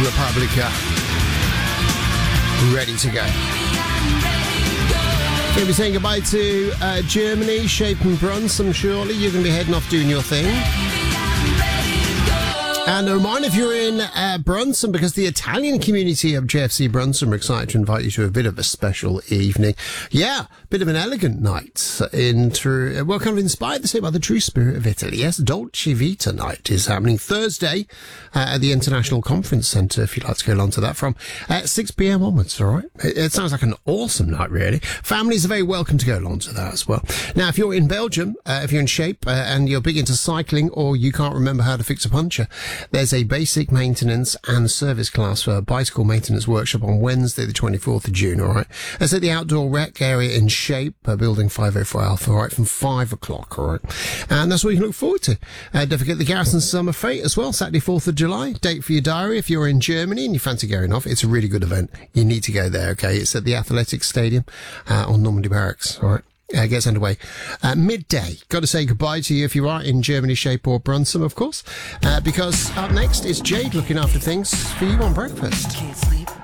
Republica. Ready to go. Going to be saying goodbye to Germany, Shape and Brunson, surely. You're going to be heading off doing your thing. And a reminder, if you're in Brunson, because the Italian community of JFC Brunson are excited to invite you to a bit of a special evening. Yeah, bit of an elegant night kind of inspired the same by the true spirit of Italy. Yes, Dolce Vita night is happening Thursday at the International Conference Centre, if you'd like to go along to that, from 6 p.m. onwards, all right? It sounds like an awesome night, really. Families are very welcome to go along to that as well. Now, if you're in Belgium, if you're in Shape and you're big into cycling or you can't remember how to fix a puncture, there's a basic maintenance and service class for a bicycle maintenance workshop on Wednesday, the 24th of June, all right? That's at the outdoor rec area in Shape, building 504 Alpha, all right, from 5 o'clock, all right? And that's what you can look forward to. Don't forget the Garrison Summer Fete as well, Saturday, 4th of July. Date for your diary. If you're in Germany and you fancy going off, it's a really good event. You need to go there, okay? It's at the Athletics Stadium on Normandy Barracks, all right? Gets underway midday. Got to say goodbye to you if you are in Germany, Shape or Brunson, of course, because up next is Jade looking after things for you on breakfast. Can't sleep.